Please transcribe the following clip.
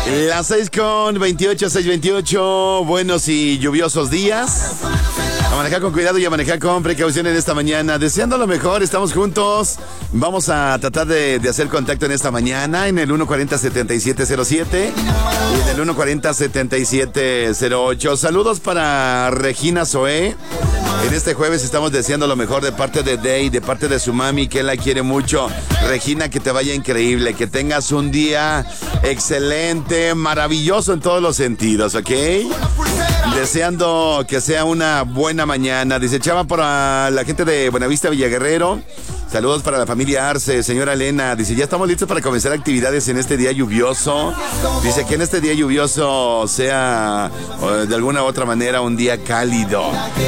Las 6:28, 6:28. Buenos y lluviosos días. A manejar con cuidado y a manejar con precaución en esta mañana. Deseando lo mejor, estamos juntos. Vamos a tratar de hacer contacto en esta mañana en el 140-7707 y en el 140-7708. Saludos para Regina Zoé. En este jueves estamos deseando lo mejor de parte de Day, de parte de su mami, que él la quiere mucho. Regina, que te vaya increíble, que tengas un día excelente, maravilloso en todos los sentidos, ¿ok? Deseando que sea una buena mañana. Dice Chava para la gente de Buenavista, Villaguerrero. Saludos para la familia Arce, señora Elena. Dice, ya estamos listos para comenzar actividades en este día lluvioso. Dice que en este día lluvioso sea de alguna u otra manera un día cálido.